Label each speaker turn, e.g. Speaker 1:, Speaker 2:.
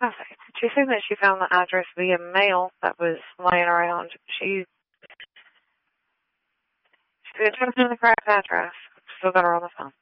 Speaker 1: Okay. She said that she found the address via mail that was laying around. She did the correct address. Still got her on the phone.